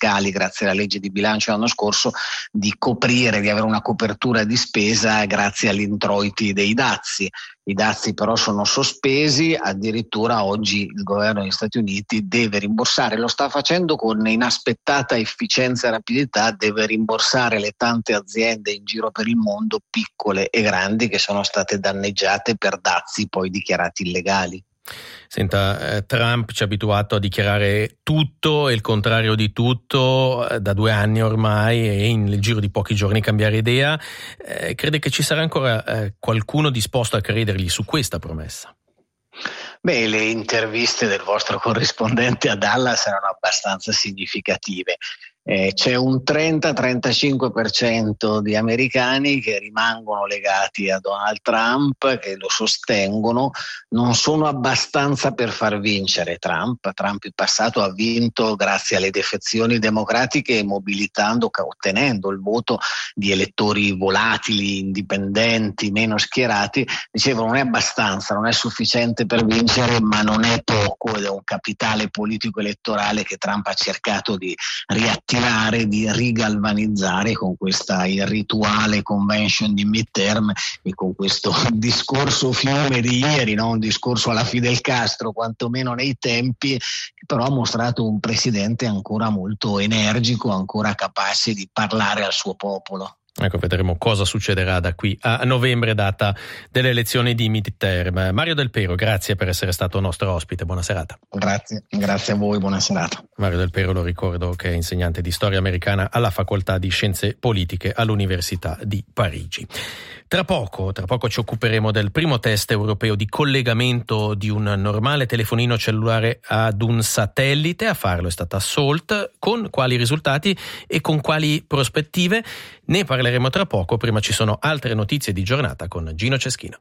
fiscali grazie alla legge di bilancio l'anno scorso di avere una copertura di spesa grazie agli introiti dei dazi. I dazi però sono sospesi, addirittura oggi il governo degli Stati Uniti deve rimborsare, lo sta facendo con inaspettata efficienza e rapidità, deve rimborsare le tante aziende in giro per il mondo, piccole e grandi, che sono state danneggiate per dazi poi dichiarati illegali. Senta, Trump ci ha abituato a dichiarare tutto e il contrario di tutto da 2 anni ormai e nel giro di pochi giorni cambiare idea. Crede che ci sarà ancora qualcuno disposto a credergli su questa promessa? Beh, le interviste del vostro corrispondente a Dallas erano abbastanza significative. C'è un 30-35% di americani che rimangono legati a Donald Trump, che lo sostengono, non sono abbastanza per far vincere Trump. Trump in passato ha vinto grazie alle defezioni democratiche, ottenendo il voto di elettori volatili, indipendenti, meno schierati. Dicevo, non è abbastanza, non è sufficiente per vincere, ma non è poco, ed è un capitale politico elettorale che Trump ha cercato di riattivare, di rigalvanizzare con questa irrituale convention di midterm e con questo discorso fiume di ieri, no? Un discorso alla Fidel Castro, quantomeno nei tempi, che però ha mostrato un presidente ancora molto energico, ancora capace di parlare al suo popolo. Ecco, vedremo cosa succederà da qui a novembre, data delle elezioni di midterm. Mario Del Pero, grazie per essere stato nostro ospite, buona serata. Grazie a voi, buona serata. Mario Del Pero, lo ricordo, che è insegnante di storia americana alla Facoltà di Scienze Politiche all'Università di Parigi. Tra poco ci occuperemo del primo test europeo di collegamento di un normale telefonino cellulare ad un satellite. A farlo è stata Salt. Con quali risultati e con quali prospettive? Ne parleremo tra poco. Prima ci sono altre notizie di giornata con Gino Ceschino.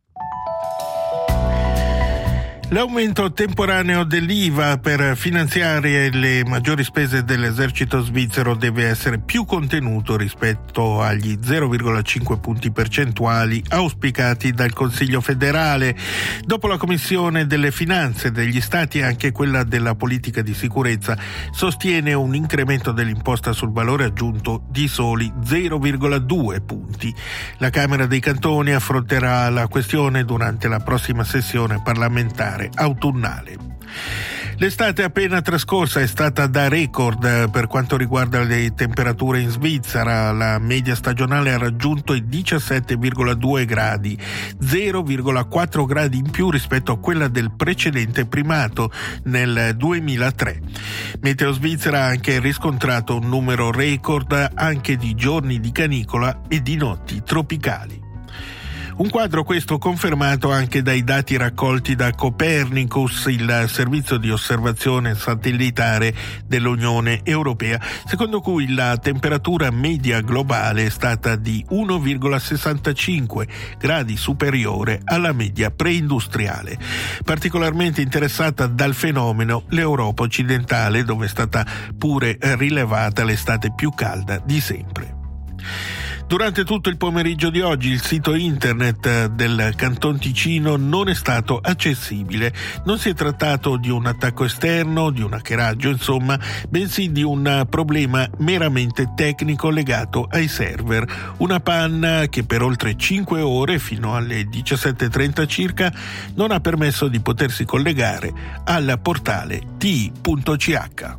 L'aumento temporaneo dell'IVA per finanziare le maggiori spese dell'esercito svizzero deve essere più contenuto rispetto agli 0,5 punti percentuali auspicati dal Consiglio federale. Dopo la Commissione delle Finanze degli Stati, anche quella della politica di sicurezza sostiene un incremento dell'imposta sul valore aggiunto di soli 0,2 punti. La Camera dei Cantoni affronterà la questione durante la prossima sessione parlamentare autunnale. L'estate appena trascorsa è stata da record per quanto riguarda le temperature in Svizzera. La media stagionale ha raggiunto i 17,2 gradi, 0,4 gradi in più rispetto a quella del precedente primato nel 2003. Meteo Svizzera ha anche riscontrato un numero record anche di giorni di canicola e di notti tropicali. Un quadro questo confermato anche dai dati raccolti da Copernicus, il servizio di osservazione satellitare dell'Unione Europea, secondo cui la temperatura media globale è stata di 1,65 gradi superiore alla media preindustriale. Particolarmente interessata dal fenomeno l'Europa occidentale, dove è stata pure rilevata l'estate più calda di sempre. Durante tutto il pomeriggio di oggi il sito internet del Canton Ticino non è stato accessibile. Non si è trattato di un attacco esterno, di un hackeraggio, insomma, bensì di un problema meramente tecnico legato ai server. Una panna che per oltre 5 ore, fino alle 17:30 circa, non ha permesso di potersi collegare al portale ti.ch.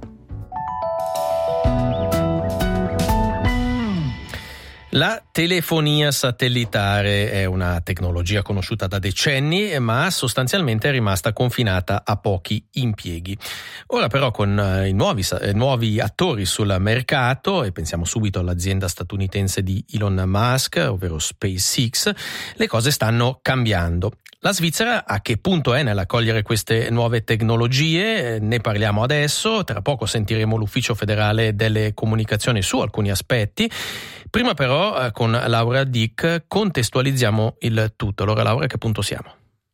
La telefonia satellitare è una tecnologia conosciuta da decenni, ma sostanzialmente è rimasta confinata a pochi impieghi. Ora però con i nuovi attori sul mercato, e pensiamo subito all'azienda statunitense di Elon Musk, ovvero SpaceX, le cose stanno cambiando. La Svizzera a che punto è nell'accogliere queste nuove tecnologie? Ne parliamo adesso, tra poco sentiremo l'Ufficio federale delle comunicazioni su alcuni aspetti. Prima però con Laura Dick contestualizziamo il tutto. Allora Laura, a che punto siamo?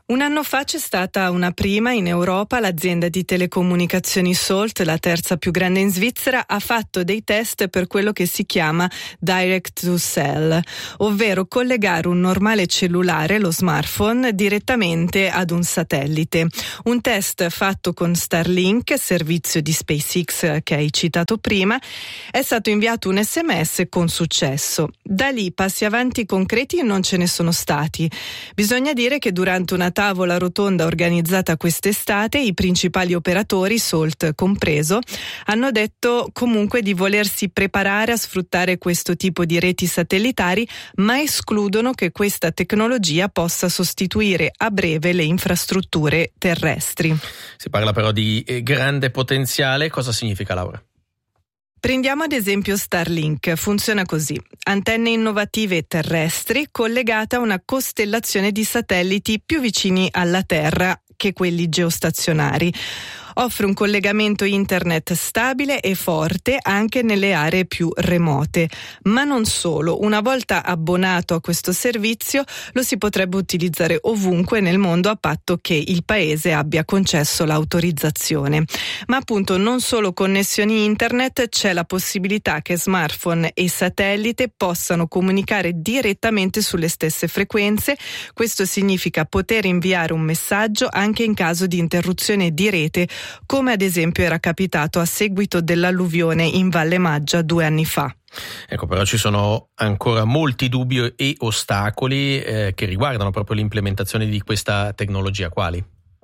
Un anno fa c'è stata una prima in Europa. L'azienda di telecomunicazioni Salt, la terza più grande in Svizzera, ha fatto dei test per quello che si chiama Direct to Cell, ovvero collegare un normale cellulare, lo smartphone, direttamente ad un satellite. Un test fatto con Starlink, servizio di SpaceX che hai citato prima. È stato inviato un SMS con successo. Da lì passi avanti concreti non ce ne sono stati. Bisogna dire che durante una tavola rotonda organizzata quest'estate, i principali operatori, Salt compreso, hanno detto comunque di volersi preparare a sfruttare questo tipo di reti satellitari, ma escludono che questa tecnologia possa sostituire a breve le infrastrutture terrestri. Si parla però di grande potenziale. Cosa significa, Laura? Prendiamo ad esempio Starlink. Funziona così: antenne innovative terrestri collegate a una costellazione di satelliti più vicini alla Terra che quelli geostazionari. Offre un collegamento internet stabile e forte anche nelle aree più remote. Ma non solo, una volta abbonato a questo servizio lo si potrebbe utilizzare ovunque nel mondo a patto che il paese abbia concesso l'autorizzazione. Ma appunto non solo connessioni internet, c'è la possibilità che smartphone e satellite possano comunicare direttamente sulle stesse frequenze. Questo significa poter inviare un messaggio anche in caso di interruzione di rete, come ad esempio era capitato a seguito dell'alluvione in Valle Maggia 2 anni fa. Ecco, però ci sono ancora molti dubbi e ostacoli che riguardano proprio l'implementazione di questa tecnologia. Quali?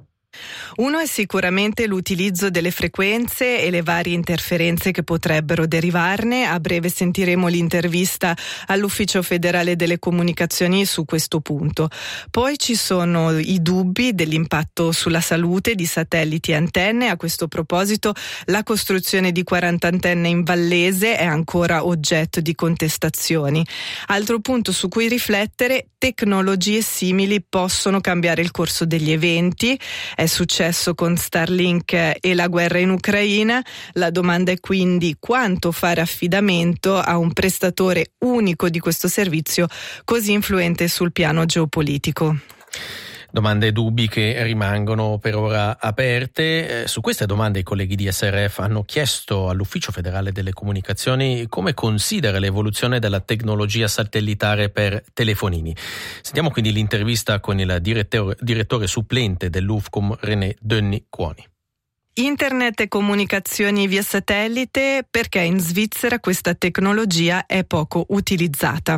Uno è sicuramente l'utilizzo delle frequenze e le varie interferenze che potrebbero derivarne. A breve sentiremo l'intervista all'Ufficio federale delle comunicazioni su questo punto. Poi ci sono i dubbi dell'impatto sulla salute di satelliti e antenne. A questo proposito, la costruzione di 40 antenne in Vallese è ancora oggetto di contestazioni. Altro punto su cui riflettere: tecnologie simili possono cambiare il corso degli eventi. È successo con Starlink e la guerra in Ucraina. La domanda è quindi quanto fare affidamento a un prestatore unico di questo servizio così influente sul piano geopolitico. Domande e dubbi che rimangono per ora aperte. Su queste domande i colleghi di SRF hanno chiesto all'Ufficio federale delle comunicazioni come considera l'evoluzione della tecnologia satellitare per telefonini. Sentiamo quindi l'intervista con il direttore supplente dell'UFCOM, René Dönny-Cuoni. Internet e comunicazioni via satellite, perché in Svizzera questa tecnologia è poco utilizzata.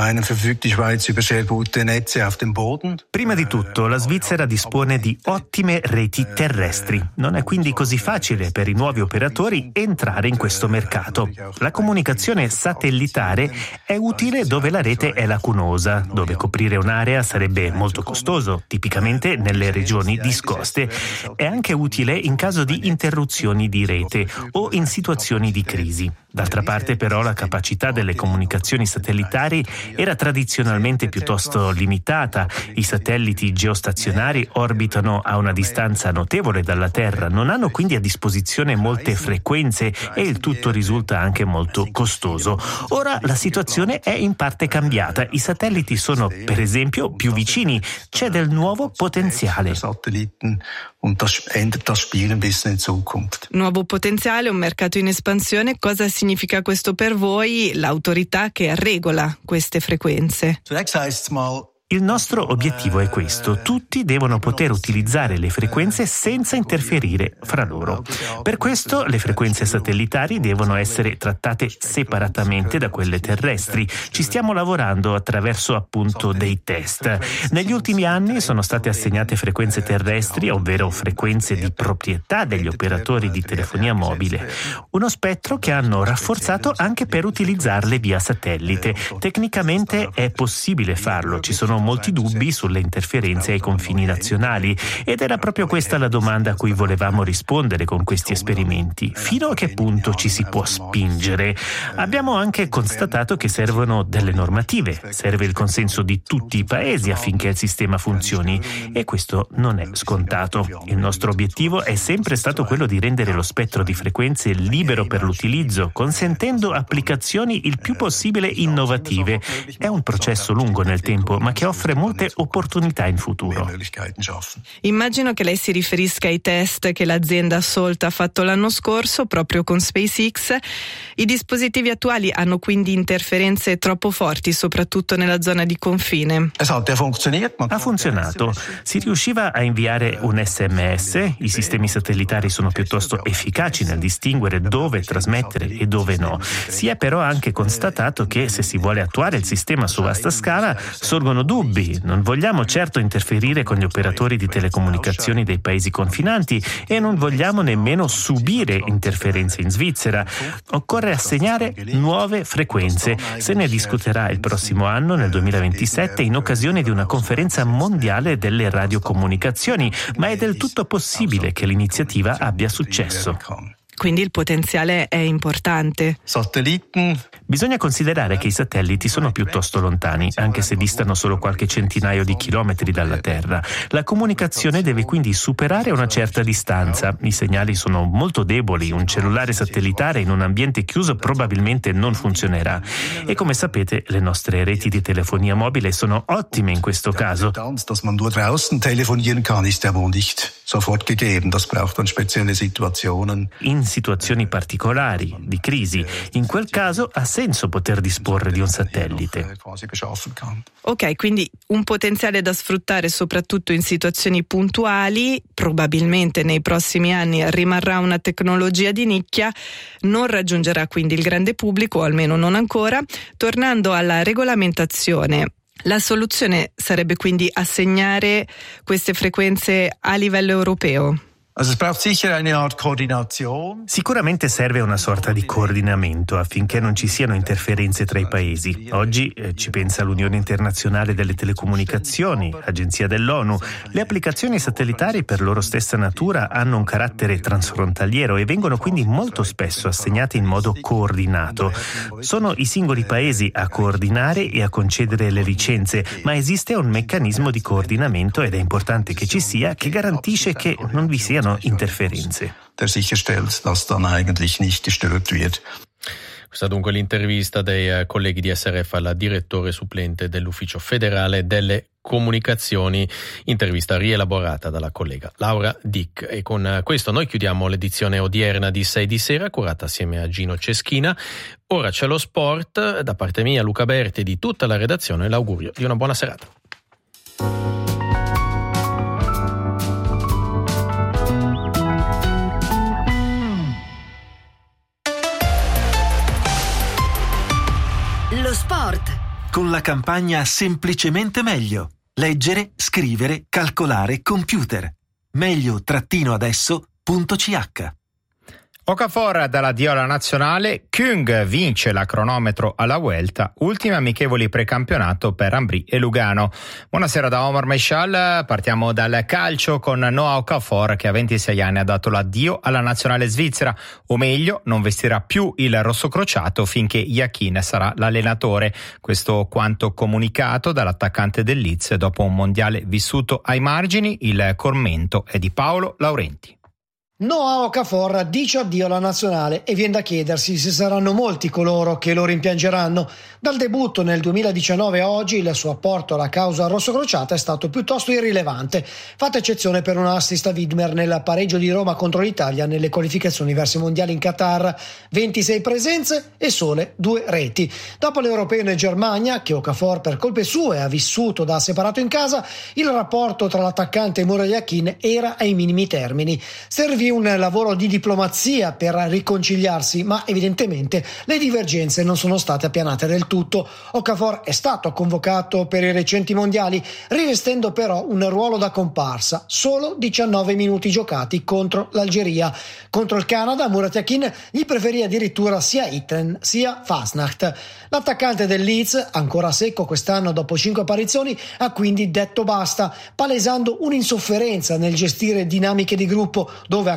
Prima di tutto, la Svizzera dispone di ottime reti terrestri. Non è quindi così facile per i nuovi operatori entrare in questo mercato. La comunicazione satellitare è utile dove la rete è lacunosa, dove coprire un'area sarebbe molto costoso, tipicamente nelle regioni discoste. È anche utile in caso di interruzioni di rete o in situazioni di crisi. D'altra parte però la capacità delle comunicazioni satellitari era tradizionalmente piuttosto limitata. I satelliti geostazionari orbitano a una distanza notevole dalla Terra, non hanno quindi a disposizione molte frequenze e il tutto risulta anche molto costoso. Ora la situazione è in parte cambiata. I satelliti sono per esempio più vicini, c'è del nuovo potenziale. Nuovo potenziale, un mercato in espansione. Cosa significa questo per voi? L'autorità che regola queste frequenze. Il nostro obiettivo è questo: tutti devono poter utilizzare le frequenze senza interferire fra loro. Per questo le frequenze satellitari devono essere trattate separatamente da quelle terrestri. Ci stiamo lavorando attraverso appunto dei test. Negli ultimi anni sono state assegnate frequenze terrestri, ovvero frequenze di proprietà degli operatori di telefonia mobile, uno spettro che hanno rafforzato anche per utilizzarle via satellite. Tecnicamente è possibile farlo, ci sono molti dubbi sulle interferenze ai confini nazionali ed era proprio questa la domanda a cui volevamo rispondere con questi esperimenti. Fino a che punto ci si può spingere? Abbiamo anche constatato che servono delle normative, serve il consenso di tutti i paesi affinché il sistema funzioni e questo non è scontato. Il nostro obiettivo è sempre stato quello di rendere lo spettro di frequenze libero per l'utilizzo, consentendo applicazioni il più possibile innovative. È un processo lungo nel tempo, ma che offre molte opportunità in futuro. Immagino che lei si riferisca ai test che l'azienda Salt ha fatto l'anno scorso proprio con SpaceX. I dispositivi attuali hanno quindi interferenze troppo forti, soprattutto nella zona di confine. Ha funzionato. Si riusciva a inviare un SMS, i sistemi satellitari sono piuttosto efficaci nel distinguere dove trasmettere e dove no. Si è però anche constatato che se si vuole attuare il sistema su vasta scala sorgono dubbi. Non vogliamo certo interferire con gli operatori di telecomunicazioni dei paesi confinanti e non vogliamo nemmeno subire interferenze in Svizzera. Occorre assegnare nuove frequenze. Se ne discuterà il prossimo anno, nel 2027, in occasione di una conferenza mondiale delle radiocomunicazioni, ma è del tutto possibile che l'iniziativa abbia successo. Quindi il potenziale è importante. Bisogna considerare che i satelliti sono piuttosto lontani, anche se distano solo qualche centinaio di chilometri dalla Terra. La comunicazione deve quindi superare una certa distanza. I segnali sono molto deboli, un cellulare satellitare in un ambiente chiuso probabilmente non funzionerà. E come sapete, le nostre reti di telefonia mobile sono ottime in questo caso. Dass man nur draußen telefonieren kann, ist ja wohl nicht sofort gegeben. Das braucht dann spezielle Situationen. In situazioni particolari, di crisi, in quel caso ha senso poter disporre di un satellite. Ok, quindi un potenziale da sfruttare soprattutto in situazioni puntuali. Probabilmente nei prossimi anni rimarrà una tecnologia di nicchia, non raggiungerà quindi il grande pubblico, o almeno non ancora. Tornando alla regolamentazione, la soluzione sarebbe quindi assegnare queste frequenze a livello europeo? Sicuramente serve una sorta di coordinamento affinché non ci siano interferenze tra i paesi. Oggi ci pensa l'Unione Internazionale delle Telecomunicazioni, Agenzia dell'ONU. Le applicazioni satellitari per loro stessa natura hanno un carattere transfrontaliero e vengono quindi molto spesso assegnate in modo coordinato. Sono i singoli paesi a coordinare e a concedere le licenze, ma esiste un meccanismo di coordinamento ed è importante che ci sia, che garantisce che non vi siano interferenze. Questa dunque l'intervista dei colleghi di SRF al direttore supplente dell'Ufficio Federale delle Comunicazioni, intervista rielaborata dalla collega Laura Dick. E con questo noi chiudiamo l'edizione odierna di 6 di sera, curata assieme a Gino Ceschina. Ora c'è lo sport. Da parte mia, Luca Berti e di tutta la redazione, l'augurio di una buona serata. Lo sport. Con la campagna Semplicemente Meglio. Leggere, scrivere, calcolare, computer. meglio-adesso.ch. Okafor dall'addio alla nazionale, Küng vince la cronometro alla Vuelta, ultimi amichevoli precampionato per Ambrì e Lugano. Buonasera da Omar Meshal, partiamo dal calcio con Noah Okafor che a 26 anni ha dato l'addio alla nazionale svizzera, o meglio non vestirà più il rosso crociato finché Yakin sarà l'allenatore. Questo quanto comunicato dall'attaccante del Leeds dopo un mondiale vissuto ai margini. Il commento è di Paolo Laurenti. Noah Okafor dice addio alla nazionale e viene da chiedersi se saranno molti coloro che lo rimpiangeranno. Dal debutto nel 2019 a oggi il suo apporto alla causa rossocrociata è stato piuttosto irrilevante, fatta eccezione per un assist a Widmer nel pareggio di Roma contro l'Italia nelle qualificazioni verso i mondiali in Qatar. 26 presenze e sole 2 reti. Dopo l'Europeo in Germania, che Okafor per colpe sue ha vissuto da separato in casa, il rapporto tra l'attaccante e Murat Yakin era ai minimi termini. Servì un lavoro di diplomazia per riconciliarsi, ma evidentemente le divergenze non sono state appianate del tutto. Okafor è stato convocato per i recenti mondiali, rivestendo però un ruolo da comparsa, solo 19 minuti giocati contro l'Algeria. Contro il Canada, Murat Yakin gli preferì addirittura sia Itten sia Fasnacht. L'attaccante del Leeds, ancora secco quest'anno dopo 5 apparizioni, ha quindi detto basta, palesando un'insofferenza nel gestire dinamiche di gruppo, dove ha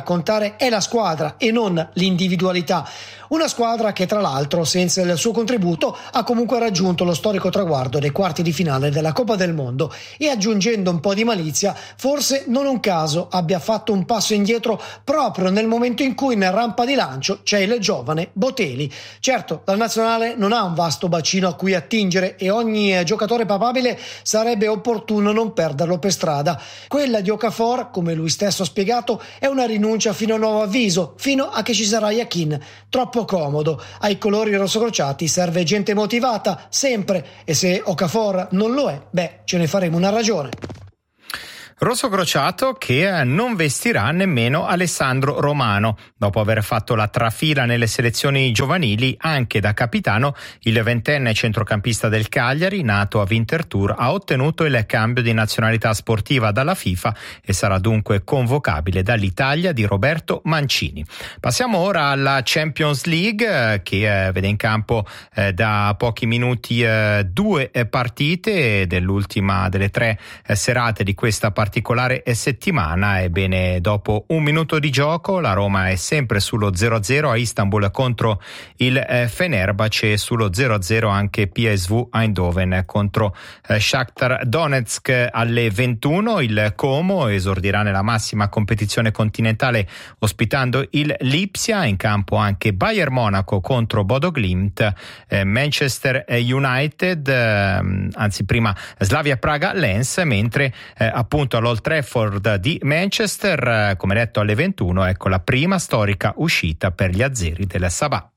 contare è la squadra e non l'individualità. Una squadra che tra l'altro senza il suo contributo ha comunque raggiunto lo storico traguardo dei quarti di finale della Coppa del Mondo e, aggiungendo un po' di malizia, forse non un caso abbia fatto un passo indietro proprio nel momento in cui nel rampa di lancio c'è il giovane Botelli. Certo, la nazionale non ha un vasto bacino a cui attingere e ogni giocatore papabile sarebbe opportuno non perderlo per strada. Quella di Okafor, come lui stesso ha spiegato, è una rinuncia fino a nuovo avviso, fino a che ci sarà Yakin. Troppo comodo. Ai colori rossocrociati serve gente motivata, sempre, e se Okafor non lo è, ce ne faremo una ragione. Rosso crociato che non vestirà nemmeno Alessandro Romano. Dopo aver fatto la trafila nelle selezioni giovanili, anche da capitano, il ventenne centrocampista del Cagliari, nato a Winterthur, ha ottenuto il cambio di nazionalità sportiva dalla FIFA e sarà dunque convocabile dall'Italia di Roberto Mancini. Passiamo ora alla Champions League, che vede in campo da pochi minuti 2 partite dell'ultima delle 3 serate di questa particolare settimana. Ebbene, dopo un minuto di gioco la Roma è sempre sullo 0-0 a Istanbul contro il Fenerbahce e sullo 0-0 anche PSV Eindhoven contro Shakhtar Donetsk. Alle 21 il Como esordirà nella massima competizione continentale ospitando il Lipsia. In campo anche Bayern Monaco contro Bodo Glimt, Manchester United, anzi prima Slavia Praga Lens, mentre appunto all'Old Trafford di Manchester, come detto alle 21, ecco la prima storica uscita per gli azzurri del Sabah.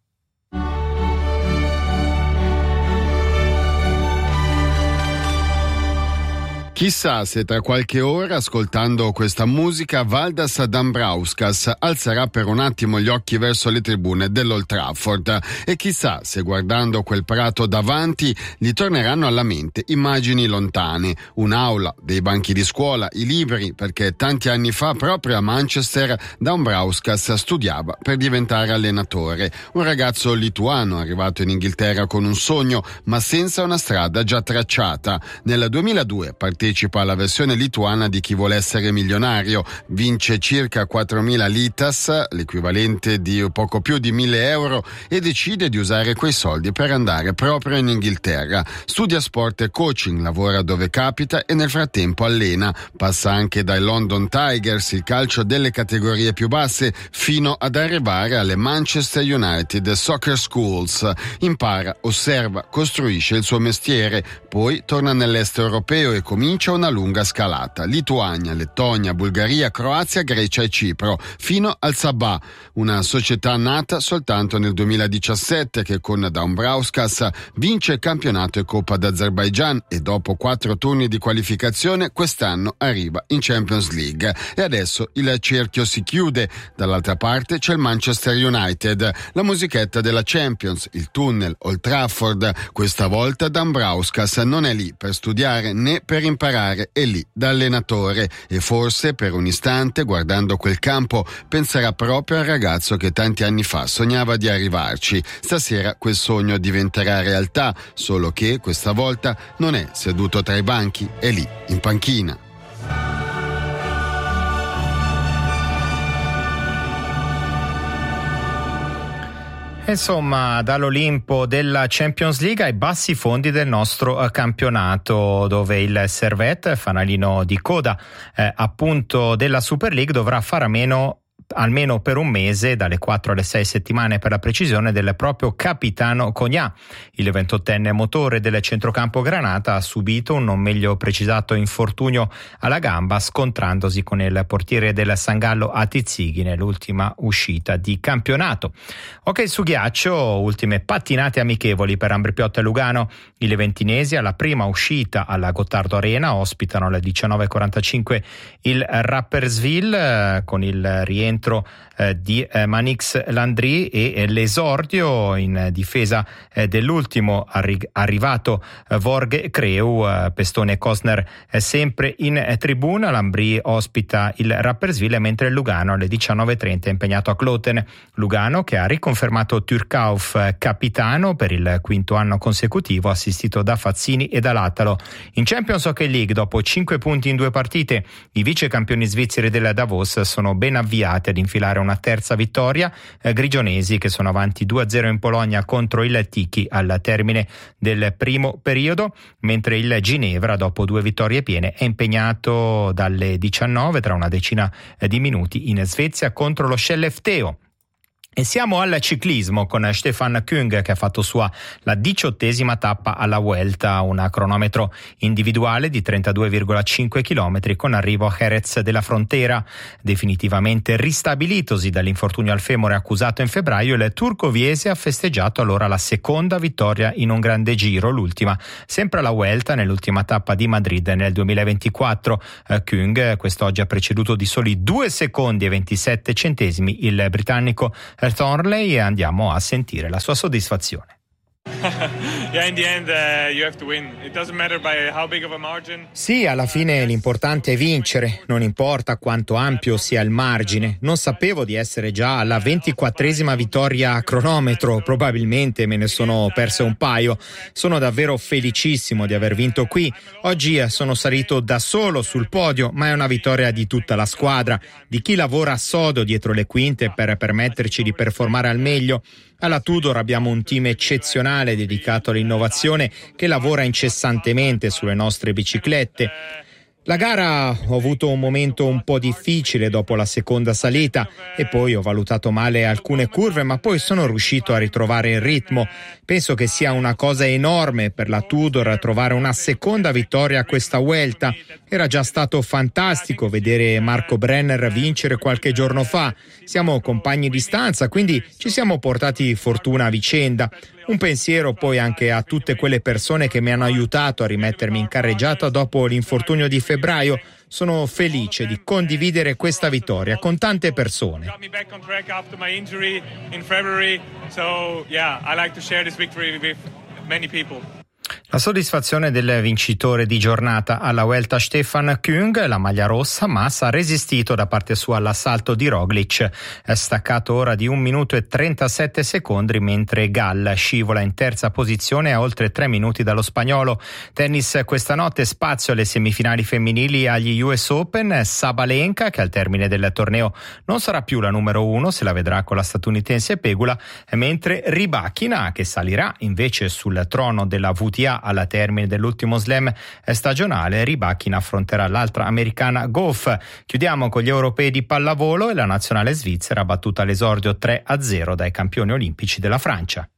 Chissà se tra qualche ora, ascoltando questa musica, Valdas Dambrauskas alzerà per un attimo gli occhi verso le tribune dell'Old Trafford e chissà se guardando quel prato davanti gli torneranno alla mente immagini lontane, un'aula, dei banchi di scuola, i libri, perché tanti anni fa proprio a Manchester Dambrauskas studiava per diventare allenatore, un ragazzo lituano arrivato in Inghilterra con un sogno ma senza una strada già tracciata. Nel 2002 partecipa alla versione lituana di Chi vuole essere milionario, vince circa 4.000 litas, l'equivalente di poco più di 1.000 euro, e decide di usare quei soldi per andare proprio in Inghilterra. Studia sport e coaching, lavora dove capita e nel frattempo allena. Passa anche dai London Tigers, il calcio delle categorie più basse, fino ad arrivare alle Manchester United Soccer Schools. Impara, osserva, costruisce il suo mestiere, poi torna nell'est europeo e comincia una lunga scalata: Lituania, Lettonia, Bulgaria, Croazia, Grecia e Cipro, fino al Sabah, una società nata soltanto nel 2017 che con Dambrauskas vince campionato e Coppa d'Azerbaijan e dopo 4 turni di qualificazione quest'anno arriva in Champions League. E adesso il cerchio si chiude. Dall'altra parte c'è il Manchester United, la musichetta della Champions, il tunnel, Old Trafford. Questa volta Dambrauskas non è lì per studiare né per imparare, è lì da allenatore e forse per un istante, guardando quel campo, penserà proprio al ragazzo che tanti anni fa sognava di arrivarci. Stasera quel sogno diventerà realtà, solo che questa volta non è seduto tra i banchi, è lì in panchina. Insomma, dall'Olimpo della Champions League ai bassi fondi del nostro campionato, dove il Servette, fanalino di coda appunto della Super League, dovrà fare a meno almeno per un mese, dalle 4 alle 6 settimane per la precisione, del proprio capitano Cognà. Il 28enne motore del centrocampo granata ha subito un non meglio precisato infortunio alla gamba, scontrandosi con il portiere del Sangallo Atizzighi nell'ultima uscita di campionato. Ok, su ghiaccio, ultime pattinate amichevoli per Ambrì-Piotta e Lugano. I leventinesi alla prima uscita alla Gottardo Arena ospitano alle 19.45 il Rapperswil con il rientro di Manix Landry e l'esordio in difesa dell'ultimo arrivato Vorg Creu. Pestone e Cosner sempre in tribuna. L'Ambrì ospita il Rapperswil, mentre il Lugano alle 19.30 è impegnato a Kloten. Lugano che ha riconfermato Türkauf capitano per il quinto anno consecutivo, assistito da Fazzini e da Lattalo. In Champions Hockey League, dopo 5 punti in 2 partite, i vice campioni svizzeri della Davos sono ben avviati riusciti ad infilare una terza vittoria, grigionesi che sono avanti 2-0 in Polonia contro il Tychy al termine del primo periodo, mentre il Ginevra dopo 2 vittorie piene è impegnato dalle 19 tra una decina di minuti in Svezia contro lo Skellefteå. E siamo al ciclismo con Stefan Küng che ha fatto sua la 18ª tappa alla Vuelta, un cronometro individuale di 32,5 km con arrivo a Jerez de la Frontera. Definitivamente ristabilitosi dall'infortunio al femore accusato in febbraio, il turco-viese ha festeggiato allora la seconda vittoria in un grande giro, l'ultima sempre alla Vuelta nell'ultima tappa di Madrid nel 2024. Küng quest'oggi ha preceduto di soli 2 secondi e 27 centesimi il britannico Thornley e andiamo a sentire la sua soddisfazione. Sì, alla fine l'importante è vincere, non importa quanto ampio sia il margine. Non sapevo di essere già alla 24ª vittoria a cronometro, probabilmente me ne sono perse un paio. Sono davvero felicissimo di aver vinto qui. Oggi sono salito da solo sul podio, ma è una vittoria di tutta la squadra, di chi lavora sodo dietro le quinte per permetterci di performare al meglio. Alla Tudor abbiamo un team eccezionale dedicato all'innovazione che lavora incessantemente sulle nostre biciclette. La gara ho avuto un momento un po' difficile dopo la seconda salita e poi ho valutato male alcune curve, ma poi sono riuscito a ritrovare il ritmo. Penso che sia una cosa enorme per la Tudor trovare una seconda vittoria a questa Vuelta. Era già stato fantastico vedere Marco Brenner vincere qualche giorno fa. Siamo compagni di stanza, quindi ci siamo portati fortuna a vicenda. Un pensiero poi anche a tutte quelle persone che mi hanno aiutato a rimettermi in carreggiata dopo l'infortunio di febbraio. Sono felice di condividere questa vittoria con tante persone. La soddisfazione del vincitore di giornata alla Vuelta Stefan Küng, la maglia rossa, ma ha resistito da parte sua all'assalto di Roglic, è staccato ora di 1 minuto e 37 secondi, mentre Gall scivola in terza posizione a oltre 3 minuti dallo spagnolo. Tennis questa notte, spazio alle semifinali femminili agli US Open. Sabalenka, che al termine del torneo non sarà più la numero 1, se la vedrà con la statunitense Pegula, mentre Rybakina, che salirà invece sul trono della WTA alla termine dell'ultimo slam stagionale. Rybakina affronterà l'altra americana Gauff. Chiudiamo con gli europei di pallavolo e la nazionale svizzera battuta all'esordio 3-0 dai campioni olimpici della Francia.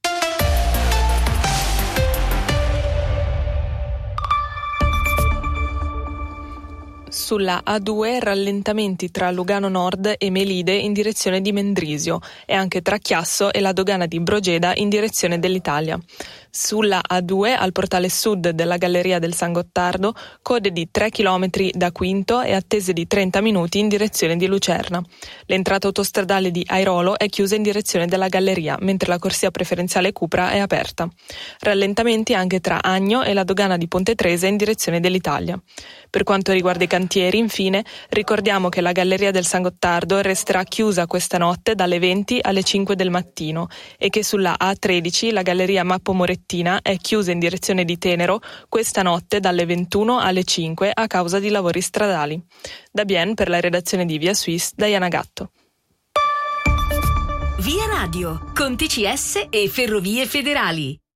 Sulla A2 rallentamenti tra Lugano Nord e Melide in direzione di Mendrisio e anche tra Chiasso e la dogana di Brogeda in direzione dell'Italia. Sulla A2 al portale sud della Galleria del San Gottardo code di 3 km da Quinto e attese di 30 minuti in direzione di Lucerna. L'entrata autostradale di Airolo è chiusa in direzione della Galleria, mentre la corsia preferenziale Cupra è aperta. Rallentamenti anche tra Agno e la dogana di Ponte Tresa in direzione dell'Italia. Per quanto riguarda i cantieri, infine, ricordiamo che la Galleria del San Gottardo resterà chiusa questa notte dalle 20 alle 5 del mattino e che sulla A13 la Galleria Mappo Morettina è chiusa in direzione di Tenero questa notte dalle 21 alle 5 a causa di lavori stradali. Da Bien, per la redazione di Via Suisse, Diana Gatto. Via Radio, con TCS e Ferrovie Federali.